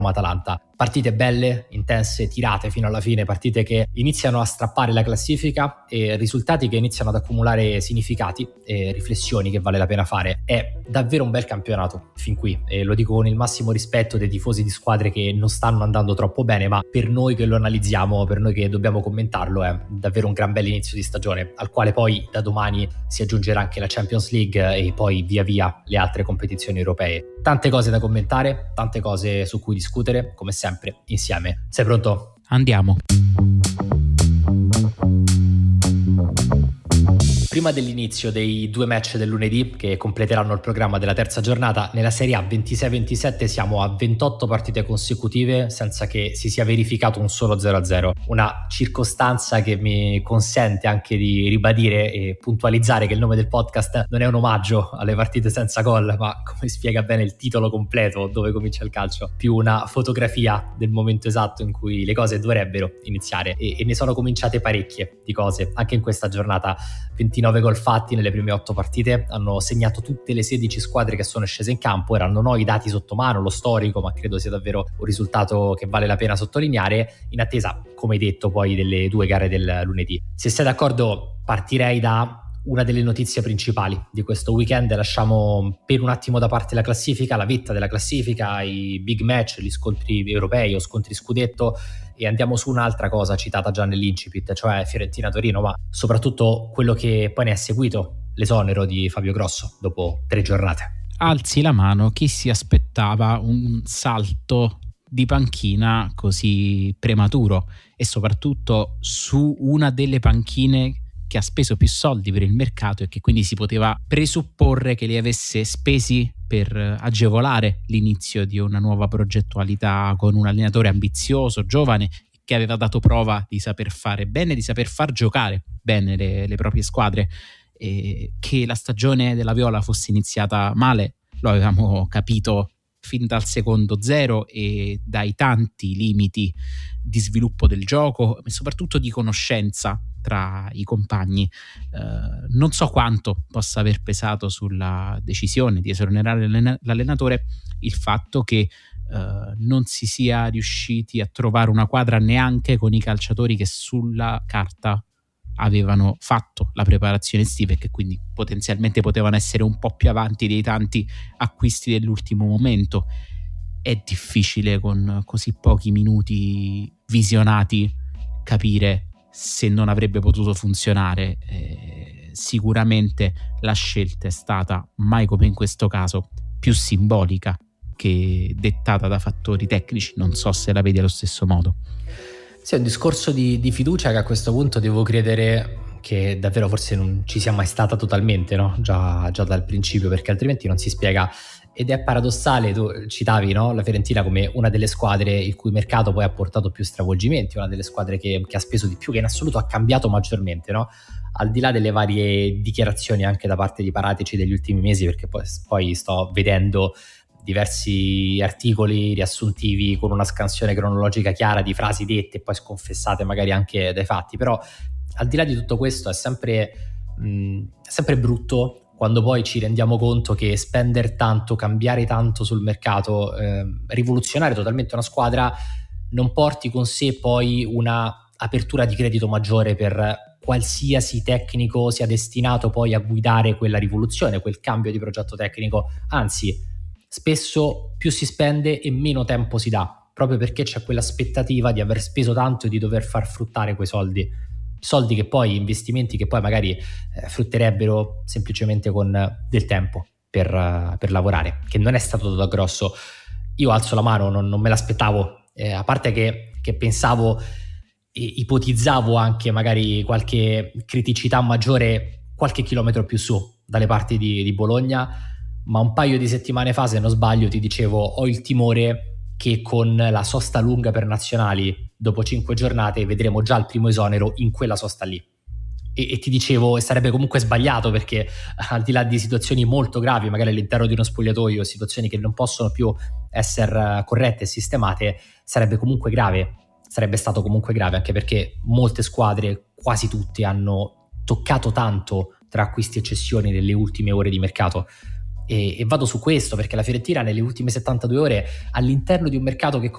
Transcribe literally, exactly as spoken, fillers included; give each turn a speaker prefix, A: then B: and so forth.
A: Atalanta. Partite belle, intense, tirate fino alla fine, partite che iniziano a strappare la classifica e risultati che iniziano ad accumulare significati e riflessioni che vale la pena fare. È davvero un bel campionato fin qui, e lo dico con il massimo rispetto dei tifosi di squadre che non stanno andando troppo bene, ma per noi che lo analizziamo, per noi che dobbiamo commentarlo, è davvero un gran bel inizio di stagione, al quale poi da domani si aggiungerà anche la Champions League e poi via via le altre competizioni europee. Tante cose da commentare, tante cose su cui discutere, come sempre insieme. Sei pronto?
B: Andiamo.
A: Prima dell'inizio dei due match del lunedì che completeranno il programma della terza giornata, nella Serie A ventisei ventisette siamo a ventotto partite consecutive senza che si sia verificato un solo zero a zero. Una circostanza che mi consente anche di ribadire e puntualizzare che il nome del podcast non è un omaggio alle partite senza gol, ma, come spiega bene il titolo completo, Dove comincia il calcio, più una fotografia del momento esatto in cui le cose dovrebbero iniziare, e, e ne sono cominciate parecchie di cose anche in questa giornata. ventinove gol fatti nelle prime otto partite, hanno segnato tutte le sedici squadre che sono scese in campo. Erano no i dati sotto mano, lo storico, ma credo sia davvero un risultato che vale la pena sottolineare, in attesa, come detto, poi delle due gare del lunedì. Se sei d'accordo, partirei da una delle notizie principali di questo weekend. Lasciamo per un attimo da parte la classifica, la vetta della classifica, i big match, gli scontri europei o scontri scudetto, e andiamo su un'altra cosa citata già nell'incipit, cioè Fiorentina-Torino, ma soprattutto quello che poi ne è seguito, l'esonero di Fabio Grosso dopo tre giornate.
B: Alzi la mano chi si aspettava un salto di panchina così prematuro, e soprattutto su una delle panchine che ha speso più soldi per il mercato e che quindi si poteva presupporre che li avesse spesi per agevolare l'inizio di una nuova progettualità, con un allenatore ambizioso, giovane, che aveva dato prova di saper fare bene, di saper far giocare bene le, le proprie squadre. E che la stagione della Viola fosse iniziata male lo avevamo capito fin dal secondo zero e dai tanti limiti di sviluppo del gioco e soprattutto di conoscenza tra i compagni. Eh, non so quanto possa aver pesato sulla decisione di esonerare l'allenatore il fatto che eh, non si sia riusciti a trovare una quadra neanche con i calciatori che sulla carta avevano fatto la preparazione estiva e che quindi potenzialmente potevano essere un po' più avanti dei tanti acquisti dell'ultimo momento. È difficile con così pochi minuti visionati capire se non avrebbe potuto funzionare. Eh, sicuramente la scelta è stata, mai come in questo caso, più simbolica che dettata da fattori tecnici. Non so se la vedi allo stesso modo.
A: Sì, è un discorso di, di fiducia che a questo punto devo credere che davvero forse non ci sia mai stata totalmente, no? Già, già dal principio, perché altrimenti non si spiega. Ed è paradossale, tu citavi, no? La Fiorentina come una delle squadre il cui mercato poi ha portato più stravolgimenti, una delle squadre che, che ha speso di più, che in assoluto ha cambiato maggiormente, no? Al di là delle varie dichiarazioni anche da parte di Paratici degli ultimi mesi, perché poi, poi sto vedendo diversi articoli riassuntivi con una scansione cronologica chiara di frasi dette e poi sconfessate magari anche dai fatti, però al di là di tutto questo è sempre, mh, è sempre brutto quando poi ci rendiamo conto che spendere tanto, cambiare tanto sul mercato, eh, rivoluzionare totalmente una squadra, non porti con sé poi una apertura di credito maggiore per qualsiasi tecnico sia destinato poi a guidare quella rivoluzione, quel cambio di progetto tecnico. Anzi, spesso più si spende e meno tempo si dà, proprio perché c'è quell'aspettativa di aver speso tanto e di dover far fruttare quei soldi. Soldi che poi, investimenti che poi magari eh, frutterebbero semplicemente con del tempo per, uh, per lavorare, che non è stato da Grosso. Io alzo la mano, non, non me l'aspettavo, eh, a parte che, che pensavo e ipotizzavo anche magari qualche criticità maggiore qualche chilometro più su dalle parti di, di Bologna, ma un paio di settimane fa, se non sbaglio, ti dicevo, ho il timore che con la sosta lunga per nazionali dopo cinque giornate vedremo già il primo esonero in quella sosta lì. E, e ti dicevo, sarebbe comunque sbagliato, perché al di là di situazioni molto gravi magari all'interno di uno spogliatoio, situazioni che non possono più essere corrette e sistemate, sarebbe comunque grave, sarebbe stato comunque grave, anche perché molte squadre, quasi tutte, hanno toccato tanto tra acquisti e cessioni nelle ultime ore di mercato. E, e vado su questo perché la Fiorentina nelle ultime settantadue ore, all'interno di un mercato che